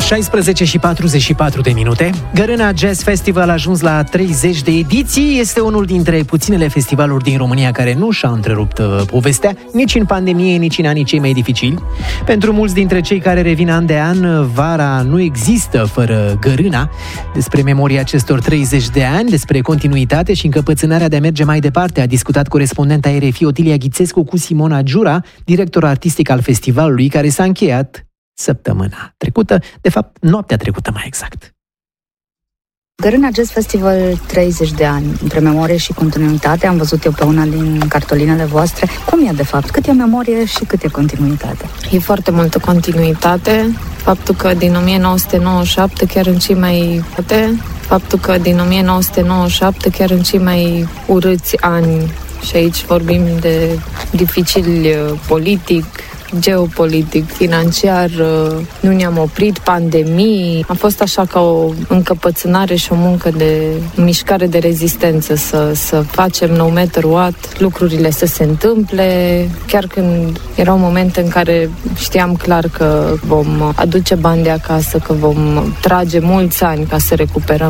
16:44. Gărâna Jazz Festival a ajuns la 30 de ediții. Este unul dintre puținele festivaluri din România care nu și-a întrerupt povestea, nici în pandemie, nici în anii cei mai dificili. Pentru mulți dintre cei care revin an de an, vara nu există fără Gărâna. Despre memoria acestor 30 de ani, despre continuitate și încăpățânarea de a merge mai departe, a discutat corespondenta RFI Otilia Ghițescu cu Simona Giura, director artistic al festivalului, care s-a încheiat săptămâna trecută, de fapt, noaptea trecută mai exact. Gărâna Jazz Festival 30 de ani, între memorie și continuitate, am văzut eu pe una din cartolinele voastre. Cum e de fapt? Cât e memorie și cât e continuitate? E foarte multă continuitate. Faptul că din 1997 chiar în chiar în cei mai urâți ani, și aici vorbim de dificil politic, geopolitic, financiar, nu ne-am oprit, pandemii. A fost așa ca o încăpățânare și o muncă de mișcare de rezistență, să facem no matter what, lucrurile să se întâmple, chiar când erau momente în care știam clar că vom aduce bani de acasă, că vom trage mulți ani ca să recuperăm